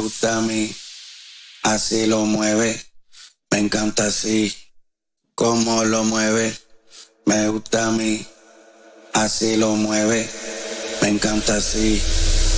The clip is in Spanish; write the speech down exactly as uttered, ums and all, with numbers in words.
gusta a mí, así lo mueve, me encanta así, como lo mueve, me gusta a mí, así lo mueve, me encanta así.